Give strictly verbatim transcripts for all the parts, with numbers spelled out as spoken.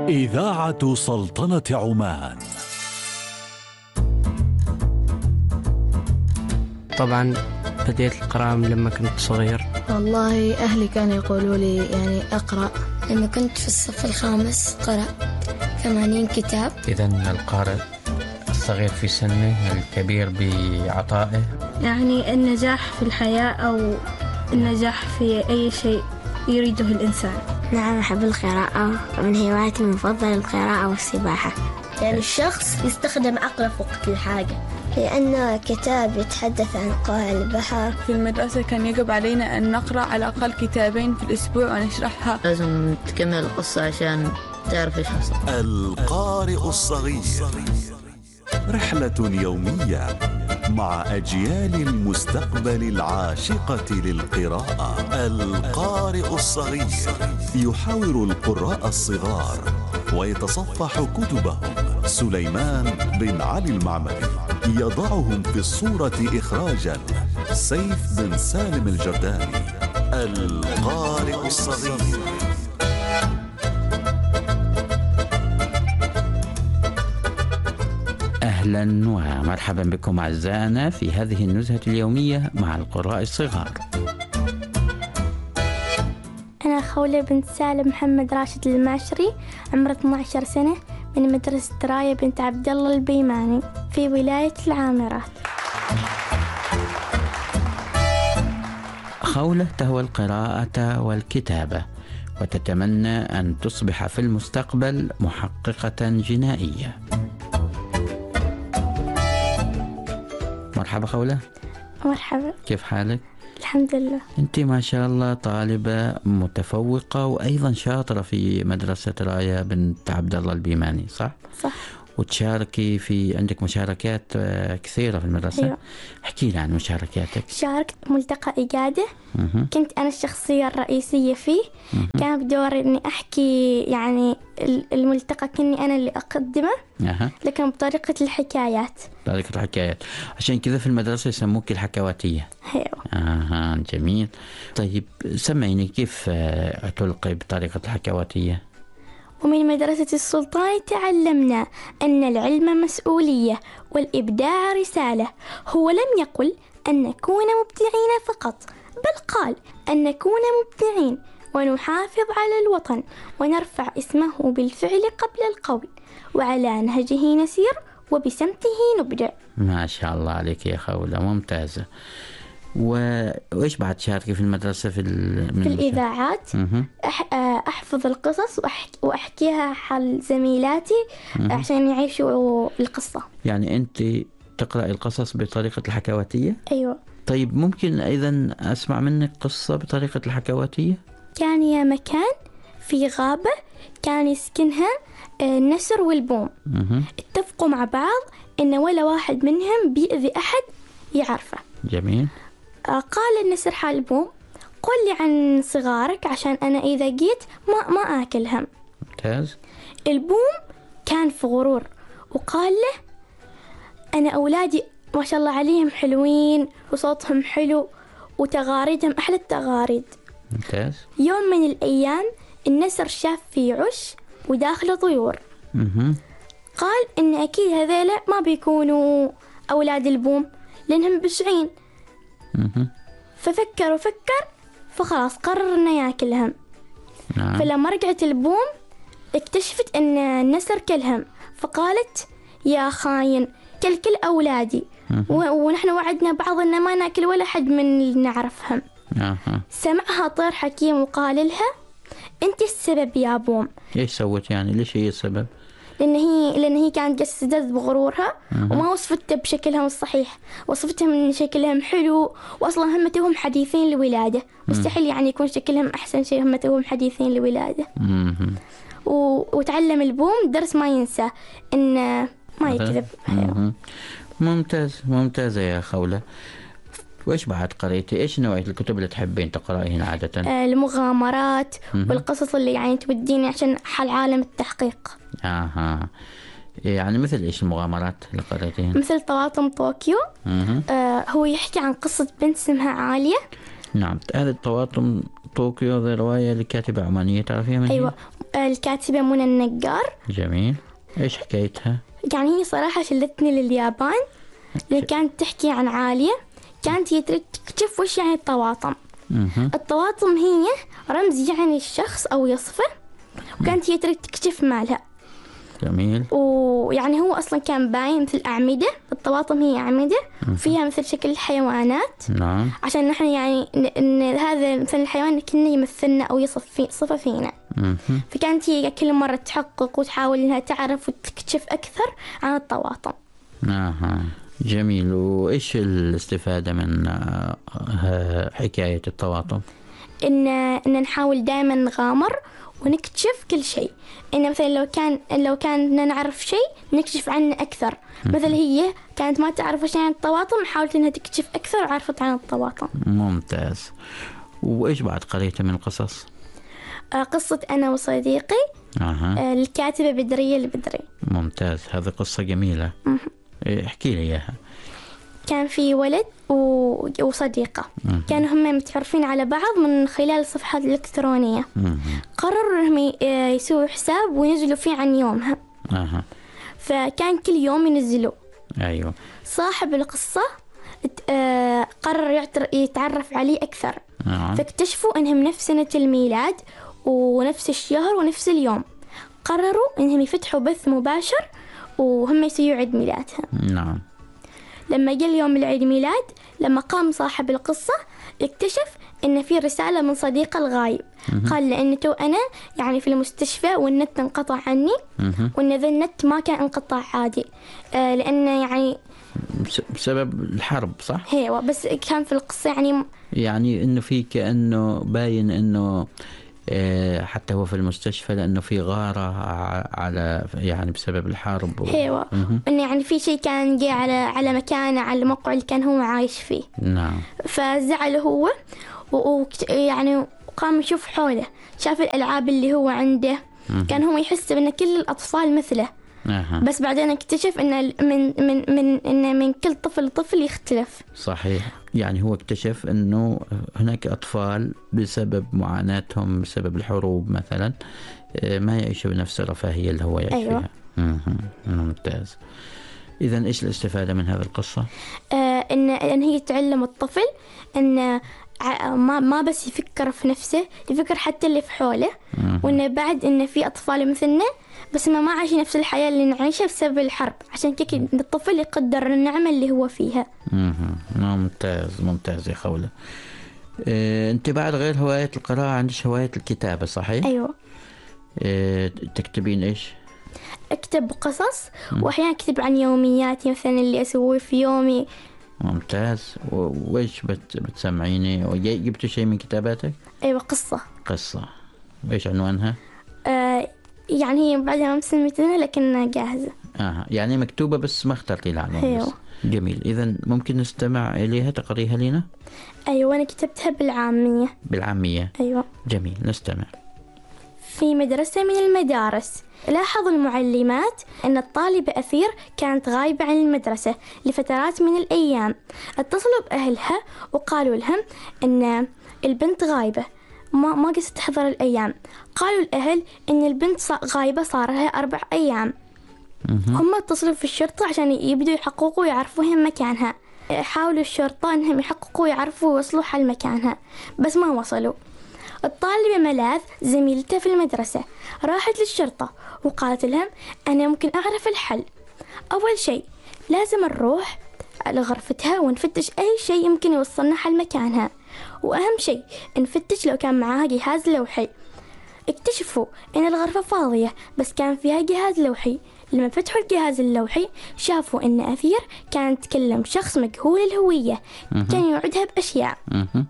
إذاعة سلطنة عمان. طبعا بديت القراءة لما كنت صغير. والله أهلي كانوا يقولوا لي يعني أقرأ. لما كنت في الصف الخامس قرأت ثمانين كتاب. إذن القارئ الصغير في سنه، الكبير بعطائه. يعني النجاح في الحياة أو النجاح في أي شيء يريده الإنسان. نعم، أحب القراءة، من هواياتي المفضلة القراءة والسباحة. يعني الشخص يستخدم عقله فوق كل حاجة، لأنه كتاب يتحدث عن قاع البحر. في المدرسة كان يجب علينا أن نقرأ على الأقل كتابين في الأسبوع ونشرحها. لازم تكمل القصة عشان تعرف إيش حصل. القارئ الصغير، رحلة يومية مع أجيال المستقبل العاشقة للقراءة. القارئ الصغير يحاور القراء الصغار ويتصفح كتبهم. سليمان بن علي المعمري يضعهم في الصورة إخراجا سيف بن سالم الجرداني. القارئ الصغير. أهلا ومرحبا بكم أعزائنا في هذه النزهة اليومية مع القراء الصغار. أنا خولة بنت سالم محمد راشد الماشري، عمري اثنتي عشرة سنة، من مدرسة راية بنت عبد الله البيماني في ولاية العامرات. خولة تهوى القراءة والكتابة وتتمنى أن تصبح في المستقبل محققة جنائية. مرحبا خولة. مرحبا، كيف حالك؟ الحمد لله. أنت ما شاء الله طالبة متفوقة وأيضا شاطرة في مدرسة راية بنت عبد الله البيماني، صح؟ صح. وتشاركي في عندك مشاركات كثيرة في المدرسة. أيوة. احكي لي عن مشاركاتك. شاركت ملتقى إجادة، مه. كنت أنا الشخصية الرئيسية فيه. مه. كان بدوري إني أحكي يعني الملتقى كني أنا اللي أقدمه. أه. لكن بطريقة الحكايات. بطريقة الحكايات، عشان كذا في المدرسة يسموك الحكواتية. أيوة. آه جميل. طيب سمعيني كيف تلقي بطريقة الحكواتية؟ ومن مدرسة السلطان تعلمنا أن العلم مسؤولية والإبداع رسالة. هو لم يقل أن نكون مبدعين فقط، بل قال أن نكون مبدعين ونحافظ على الوطن ونرفع اسمه بالفعل قبل القول، وعلى نهجه نسير وبسمته نبدع. ما شاء الله عليك يا خولة، ممتازة. وإيش بعد تشاركي في المدرسة في, في الإذاعات؟ أح... أحفظ القصص وأحك... وأحكيها حل زميلاتي مه. عشان يعيشوا القصة. يعني أنت تقرأ القصص بطريقة الحكواتية؟ أيوة. طيب ممكن أيضا أسمع منك قصة بطريقة الحكواتية؟ كان يا مكان في غابة كان يسكنها النسر والبوم. مه. اتفقوا مع بعض إن ولا واحد منهم بيأذي أحد يعرفه. جميل. قال النسر حال البوم: قل لي عن صغارك عشان أنا إذا جيت ما ما آكلهم. ممتاز. البوم كان في غرور وقال له: أنا أولادي ما شاء الله عليهم حلوين وصوتهم حلو وتغاريدهم أحلى التغاريد. ممتاز. يوم من الأيام النسر شاف في عش وداخله طيور. مه. قال إن أكيد هذيلا ما بيكونوا أولاد البوم لأنهم بشعين. مه. ففكر وفكر فخلاص قرر إنه ياكلهم. نعم. فلما رجعت البوم اكتشفت إن النسر كلهم، فقالت: يا خاين، كل كل أولادي و- ونحن وعدنا بعض إن ما ناكل ولا حد من اللي نعرفهم. أه. سمعها طير حكيم وقال لها: أنت السبب يا بوم. إيش سوت يعني؟ ليش هي السبب؟ لأن هي لأن هي كانت جسدت بغرورها مه. وما وصفتها بشكلهم الصحيح، وصفتهم إن شكلهم حلو، وأصلا هم توهم حديثين لولادة، مستحيل يعني يكون شكلهم أحسن شيء، هم توهم حديثين لولادة. مه. و... وتعلم البوم درس ما ينسى، إن ما يكذب. مه. ممتاز، ممتازة يا خولة. وإيش بعد قريتي؟ إيش نوعية الكتب اللي تحبين تقرأيهن عادة؟ آه المغامرات مه. والقصص اللي يعني توديني عشان حل عالم التحقيق. آها. يعني مثل إيش المغامرات اللي قريتيهن؟ مثل طواطم طوكيو. آه هو يحكي عن قصة بنت اسمها عالية. نعم. هذه الطواطم طوكيو هذه رواية لكاتبة عمانية تعرفيها من أيوة. آه الكاتبة منى النجار. جميل. إيش حكايتها؟ يعني هي صراحة شلتني لليابان، اللي كانت تحكي عن عالية كانت هي تريد تكتشف وش يعني الطواطم. مه. الطواطم هي رمز يعني الشخص أو يصفه، وكانت هي تريد تكتشف مالها. جميل. ويعني هو أصلا كان باين مثل أعمدة، الطواطم هي أعمدة فيها مثل شكل الحيوانات. نعم. عشان نحن يعني إن هذا مثل الحيوان كأنه يمثلنا أو يصف في صفة فينا. مه. فكانت هي كل مرة تحقق وتحاول إنها تعرف وتكتشف أكثر عن الطواطم. آه. جميل. وإيش الاستفادة من آه حكاية الطواطم؟ إن إن نحاول دائما نغامر ونكتشف كل شيء. إن مثلا لو كان لو كان نعرف شيء نكتشف عنه أكثر. مثلا هي كانت ما تعرف وش يعني الطواطم، حاولت إنها تكتشف أكثر وعرفت عن الطواطم. ممتاز. وإيش بعد قريته من القصص؟ آه قصة أنا وصديقي. أها. آه الكاتبة بدرية البدري. ممتاز. هذه قصة جميلة. مه. احكي لي إياها. كان في ولد وصديقة كانوا هم متعرفين على بعض من خلال الصفحات الإلكترونية. قرروا إنهم يسووا حساب وينزلوا فيه عن يومها. أه. فكان كل يوم ينزلوا. أيوة. صاحب القصة قرر يتعرف عليه أكثر. أه. فاكتشفوا إنهم نفس سنة الميلاد ونفس الشهر ونفس اليوم. قرروا إنهم يفتحوا بث مباشر وهم يسووا عيد ميلادها. نعم. لما جاء اليوم العيد ميلاد، لما قام صاحب القصة اكتشف إن في رسالة من صديقه الغايب. مه. قال لأن تو أنا يعني في المستشفى والنت انقطع عني. مه. وإن ذا النت ما كان انقطاع عادي، آه لأنه يعني بسبب الحرب، صح؟ هيوا. بس كان في القصة يعني يعني إنه في كأنه باين إنه حتى هو في المستشفى لأنه في غارة على يعني بسبب الحرب. هيوا. إنه يعني في شيء كان جاء على على مكانه، على الموقع اللي كان هو عايش فيه. نعم. فزعل هو ويعني قام يشوف حوله، شاف الألعاب اللي هو عنده. مه. كان هو يحس بأن كل الأطفال مثله. أه. بس بعدين اكتشف إن من من من إن من كل طفل طفل يختلف. صحيح. يعني هو اكتشف إنه هناك أطفال بسبب معاناتهم بسبب الحروب مثلا ما يعيشوا بنفس الرفاهية اللي هو يعيش. أيوة. فيها. ممتاز. إذن إيش الاستفادة من هذه القصة؟ آه إن إن هي تعلم الطفل إن ما ما بس يفكر في نفسه، يفكر حتى اللي في حوله. مم. وإنه بعد إن في أطفال مثلنا بس ما ما عايش نفس الحياة اللي نعيشها بسبب الحرب، عشان كذا الطفل يقدر النعمة اللي هو فيها. مم. ممتاز ممتاز يا خولة. إيه، أنت بعد غير هواية القراءة عندك هواية الكتابة، صحيح؟ أيوة. إيه، تكتبين إيش؟ أكتب قصص. مم. وأحيانا أكتب عن يومياتي مثلا اللي أسويه في يومي. ممتاز. وإيش بت بتسمعيني؟ جبت شيء من كتاباتك؟ أيوة، قصة. قصة. وإيش عنوانها؟ آه يعني هي بعدها ما سميتها لكنها جاهزة. آه يعني مكتوبة بس ما اخترتي لها عنوان. أيوة. جميل. إذن ممكن نستمع إليها، تقريها لنا؟ أيوة، أنا كتبتها بالعامية. بالعامية. أيوة. جميل، نستمع. في مدرسة من المدارس، لاحظ المعلمات أن الطالبة أثير كانت غايبة عن المدرسة لفترات من الأيام. اتصلوا بأهلها وقالوا لهم أن البنت غايبة، ما ما قصت تحضر الأيام. قالوا الأهل أن البنت غايبة صار لها أربع أيام. هم اتصلوا في الشرطة عشان يبدوا يحققوا ويعرفوهم مكانها. حاولوا الشرطة أنهم يحققوا ويعرفوا ويوصلوا حل مكانها، بس ما وصلوا. الطالبة ملاذ زميلتها في المدرسة راحت للشرطة وقالت لهم أنا ممكن أعرف الحل. أول شيء لازم نروح على غرفتها ونفتش أي شيء يمكن يوصلنا حل مكانها، وأهم شيء نفتش لو كان معاها جهاز لوحي. اكتشفوا أن الغرفة فاضية بس كان فيها جهاز لوحي. لما فتحوا الجهاز اللوحي شافوا أن أثير كانت تكلم شخص مجهول الهوية، كان يوعدها بأشياء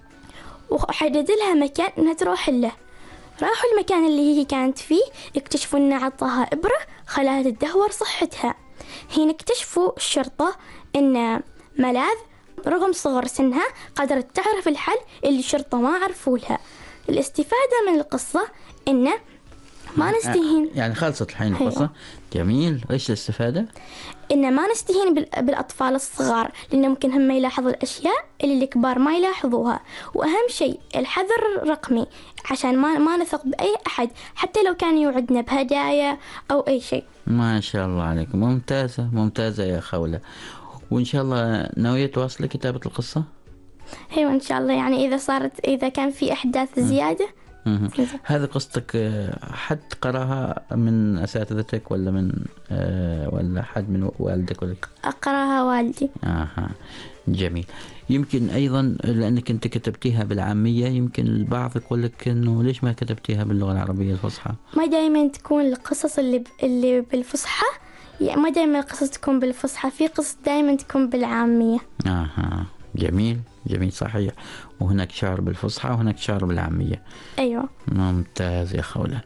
وحدد لها مكان انها تروح له. راحوا المكان اللي هي كانت فيه، اكتشفوا انه عطاها ابرة خلاها تدهور صحتها. هنا اكتشفوا الشرطة ان ملاذ رغم صغر سنها قدرت تعرف الحل اللي الشرطة ما عرفوا لها. الاستفادة من القصة ان ما نستهين. يعني خلصت الحين القصة. أيوة. جميل. إيش الاستفادة؟ إن ما نستهين بالأطفال الصغار، لأن ممكن هم يلاحظوا الأشياء اللي الكبار ما يلاحظوها. وأهم شيء الحذر الرقمي، عشان ما ما نثق بأي أحد حتى لو كان يوعدنا بهدايا أو أي شيء. ما شاء الله عليك، ممتازة ممتازة يا خولة. وإن شاء الله ناوية تواصلي كتابة القصة؟ أيوة إن شاء الله، يعني إذا صارت إذا كان في أحداث زيادة. هذه قصتك حد قراها من أساتذتك ولا من آه ولا حد من والدك ولا؟ أقراها والدي. آه جميل. يمكن أيضا لأنك أنت كتبتيها بالعامية، يمكن البعض يقول لك إنه ليش ما كتبتيها باللغة العربية الفصحى؟ ما دائما تكون القصص اللي اللي بالفصحى، يعني ما دائما القصص تكون بالفصحى، في قصص دائما تكون بالعامية. آه جميل جميل صحيح. وهناك شعر بالفصحى وهناك شعر بالعامية. أيوة. ممتاز يا خولة.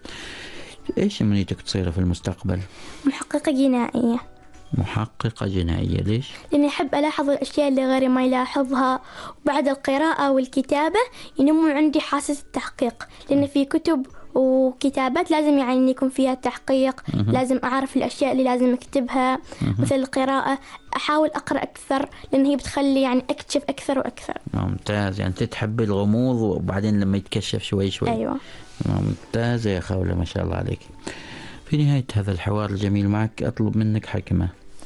إيش أمنيتك تصير في المستقبل؟ محققة جنائية. محققة جنائية. ليش؟ لأني أحب ألاحظ الأشياء اللي غيري ما يلاحظها، وبعد القراءة والكتابة ينمو عندي حاسة التحقيق، لأن في كتب وكتابات لازم يعني يكون فيها تحقيق. مه. لازم أعرف الأشياء اللي لازم أكتبها. مه. مثل القراءة أحاول أقرأ أكثر، لأن هي بتخلي يعني أكتشف أكثر وأكثر. ممتاز، يعني تتحب الغموض وبعدين لما يتكشف شوي شوي. أيوة. ممتاز يا خولة، ما شاء الله عليك. في نهاية هذا الحوار الجميل معك أطلب منك حكمة.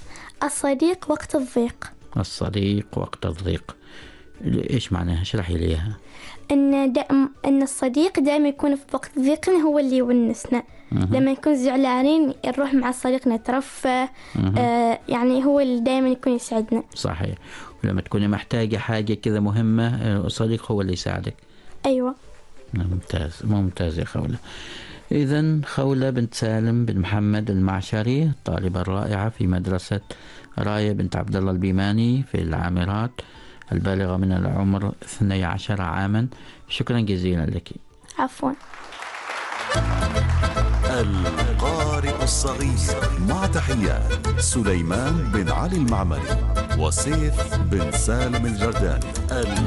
الصديق وقت الضيق. الصديق وقت الضيق، إيش معناها؟ اشرحي لي إياها. إن دائم إن الصديق دائما يكون في وقت ضيقنا هو اللي يونسنا. مه. لما نكون زعلانين نروح مع الصديق نترفه. آه يعني هو اللي دائما يكون يسعدنا. صحيح. ولما تكوني محتاجة حاجة كذا مهمة الصديق هو اللي يساعدك. أيوة. ممتاز ممتاز يا خولة. إذن خولة بنت سالم بن محمد المعشري، الطالبة الرائعة في مدرسة راية بنت عبد الله البيماني في العامرات، البالغة من العمر اثني عشر عاما. شكرا جزيلا لك. عفوا. القارئ الصغير، مع تحيات سليمان بن علي المعمري وسيف بن سالم الجرداني.